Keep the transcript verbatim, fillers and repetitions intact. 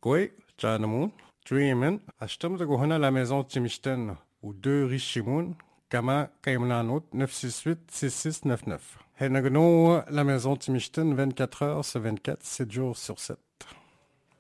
Koi, Chanamun, Dreamin, Ashtam de Gohana la maison Timishten, ou deux Richimoun, Kama Kaimnanot neuf six huit six six neuf neuf. Henagno, la maison Timishten, vingt-quatre heures sur vingt-quatre, sept jours sur sept.